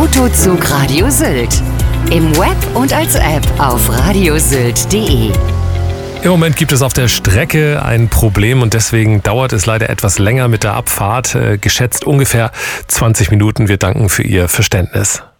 Autozug Radio Sylt. Im Web und als App auf radiosylt.de. Im Moment gibt es auf der Strecke ein Problem und deswegen dauert es leider etwas länger mit der Abfahrt. Geschätzt ungefähr 20 Minuten. Wir danken für Ihr Verständnis.